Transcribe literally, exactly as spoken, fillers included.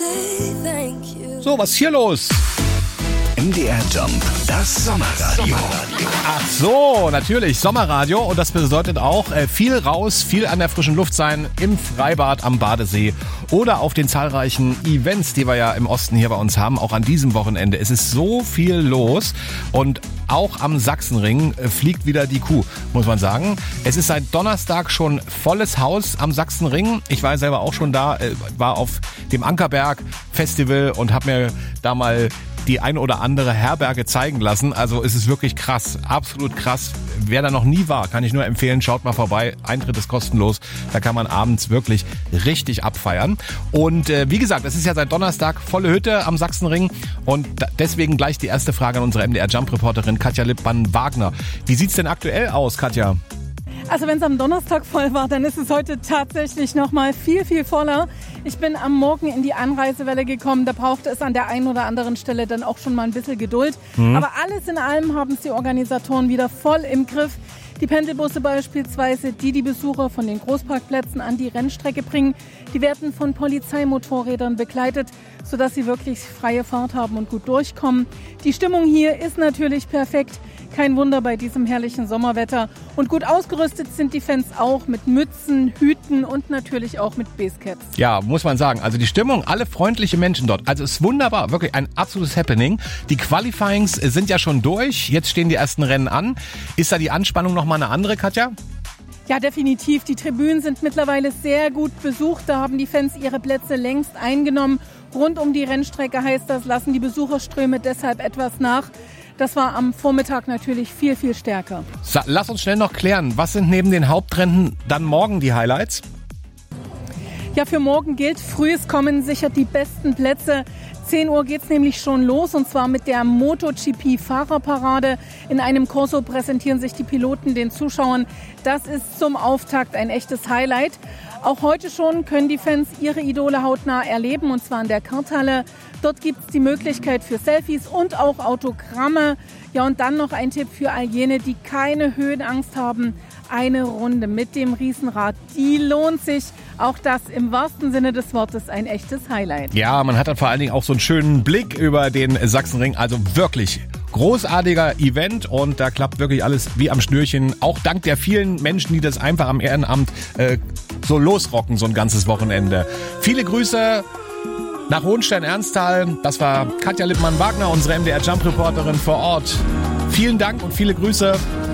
So, was ist hier los? M D R Jump, das Sommerradio. Ach so, natürlich, Sommerradio. Und das bedeutet auch äh, viel raus, viel an der frischen Luft sein, im Freibad am Badesee oder auf den zahlreichen Events, die wir ja im Osten hier bei uns haben, auch an diesem Wochenende. Es ist so viel los und auch am Sachsenring äh, fliegt wieder die Kuh, muss man sagen. Es ist seit Donnerstag schon volles Haus am Sachsenring. Ich war selber auch schon da, äh, war auf dem Ankerberg Festival und habe mir da mal die ein oder andere Herberge zeigen lassen. Also es ist wirklich krass, absolut krass. Wer da noch nie war, kann ich nur empfehlen, schaut mal vorbei. Eintritt ist kostenlos. Da kann man abends wirklich richtig abfeiern. Und äh, wie gesagt, es ist ja seit Donnerstag volle Hütte am Sachsenring. Und da, deswegen gleich die erste Frage an unsere M D R Jump-Reporterin Katja Lippmann-Wagner. Wie sieht's denn aktuell aus, Katja? Also wenn es am Donnerstag voll war, dann ist es heute tatsächlich noch mal viel, viel voller. Ich bin am Morgen in die Anreisewelle gekommen. Da brauchte es an der einen oder anderen Stelle dann auch schon mal ein bisschen Geduld. Mhm. Aber alles in allem haben es die Organisatoren wieder voll im Griff. Die Pendelbusse beispielsweise, die die Besucher von den Großparkplätzen an die Rennstrecke bringen, die werden von Polizeimotorrädern begleitet, sodass sie wirklich freie Fahrt haben und gut durchkommen. Die Stimmung hier ist natürlich perfekt. Kein Wunder bei diesem herrlichen Sommerwetter. Und gut ausgerüstet sind die Fans auch mit Mützen, Hüten und natürlich auch mit Basecaps. Ja, muss man sagen. Also die Stimmung, alle freundliche Menschen dort. Also es ist wunderbar, wirklich ein absolutes Happening. Die Qualifyings sind ja schon durch. Jetzt stehen die ersten Rennen an. Ist da die Anspannung nochmal eine andere, Katja? Ja, definitiv. Die Tribünen sind mittlerweile sehr gut besucht. Da haben die Fans ihre Plätze längst eingenommen. Rund um die Rennstrecke heißt das, lassen die Besucherströme deshalb etwas nach. Das war am Vormittag natürlich viel, viel stärker. Sa- lass uns schnell noch klären, was sind neben den Hauptrennen dann morgen die Highlights? Ja, für morgen gilt, frühes Kommen sichert die besten Plätze. zehn Uhr geht's nämlich schon los und zwar mit der MotoGP-Fahrerparade. In einem Corso präsentieren sich die Piloten den Zuschauern. Das ist zum Auftakt ein echtes Highlight. Auch heute schon können die Fans ihre Idole hautnah erleben und zwar in der Karthalle. Dort gibt's die Möglichkeit für Selfies und auch Autogramme. Ja, und dann noch ein Tipp für all jene, die keine Höhenangst haben. Eine Runde mit dem Riesenrad, die lohnt sich. Auch das im wahrsten Sinne des Wortes ein echtes Highlight. Ja, man hat dann vor allen Dingen auch so einen schönen Blick über den Sachsenring. Also wirklich großartiger Event und da klappt wirklich alles wie am Schnürchen. Auch dank der vielen Menschen, die das einfach am Ehrenamt äh, so losrocken, so ein ganzes Wochenende. Viele Grüße nach Hohenstein-Ernsthal. Das war Katja Lippmann-Wagner, unsere M D R Jump-Reporterin vor Ort. Vielen Dank und viele Grüße.